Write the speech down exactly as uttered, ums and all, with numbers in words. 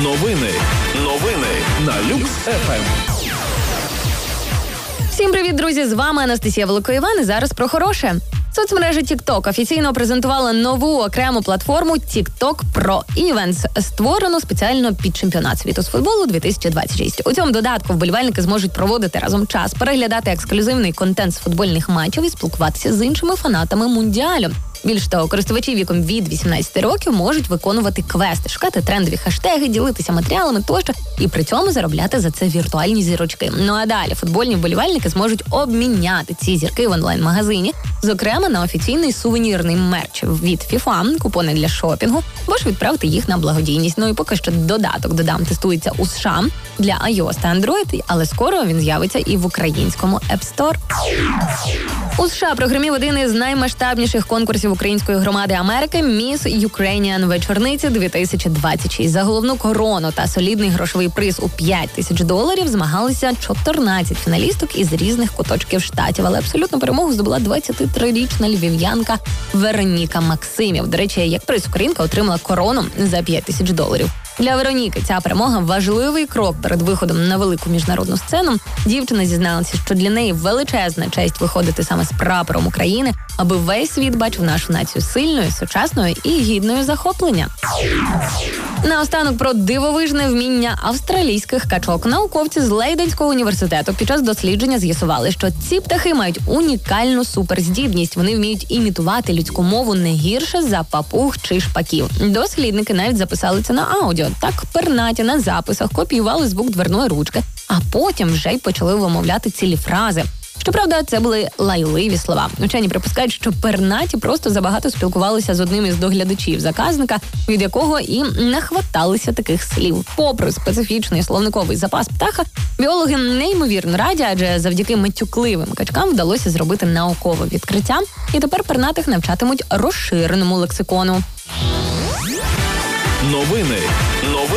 Новини. Новини на Люкс еф ем. Всім привіт, друзі! З вами Анастасія Великоїван і зараз про хороше. Соцмережа TikTok офіційно презентувала нову окрему платформу TikTok Pro Events, створену спеціально під чемпіонат світу з футболу дві тисячі двадцять шість. У цьому додатку вболівальники зможуть проводити разом час, переглядати ексклюзивний контент з футбольних матчів і спілкуватися з іншими фанатами мундіалю. Більш того, користувачі віком від вісімнадцяти років можуть виконувати квести, шукати трендові хештеги, ділитися матеріалами тощо і при цьому заробляти за це віртуальні зірочки. Ну а далі футбольні вболівальники зможуть обміняти ці зірки в онлайн-магазині, зокрема на офіційний сувенірний мерч від FIFA, купони для шопінгу, або ж відправити їх на благодійність. Ну і поки що додаток «Додам» тестується у США для iOS та Android, але скоро він з'явиться і в українському App Store. У США прогремів один із наймасштабніших конкурсів української громади Америки «Miss Ukrainian вечорниці дві тисячі двадцять шість». За головну корону та солідний грошовий приз у п'ять тисяч доларів змагалися чотирнадцять фіналісток із різних куточків штатів. Але абсолютну перемогу здобула двадцятитрирічна львів'янка Вероніка Максимів. До речі, як приз українка отримала корону за п'ять тисяч доларів. Для Вероніки ця перемога – важливий крок перед виходом на велику міжнародну сцену. Дівчина зізналася, що для неї величезна честь виходити саме з прапором України, аби весь світ бачив нашу націю сильною, сучасною і гідною захоплення. Наостанок про дивовижне вміння австралійських качок. Науковці з Лейденського університету під час дослідження з'ясували, що ці птахи мають унікальну суперздібність. Вони вміють імітувати людську мову не гірше за папуг чи шпаків. Дослідники навіть записали це на аудіо. Так пернаті на записах копіювали звук дверної ручки, а потім вже й почали вимовляти цілі фрази. Щоправда, це були лайливі слова. Учені припускають, що пернаті просто забагато спілкувалися з одним із доглядачів заказника, від якого і нахваталися таких слів. Попри специфічний словниковий запас птаха, біологи неймовірно раді, адже завдяки матюкливим качкам вдалося зробити наукове відкриття, і тепер пернатих навчатимуть розширеному лексикону. Новини. Новини.